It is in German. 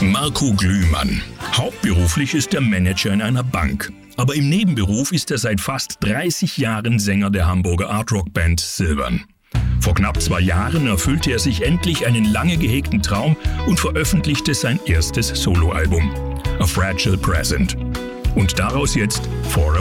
Marco Glühmann. Hauptberuflich ist er Manager in einer Bank. Aber im Nebenberuf ist er seit fast 30 Jahren Sänger der Hamburger Art-Rock-Band Silvern. Vor knapp 2 Jahren erfüllte er sich endlich einen lange gehegten Traum und veröffentlichte sein erstes Soloalbum, A Fragile Present. Und daraus jetzt For a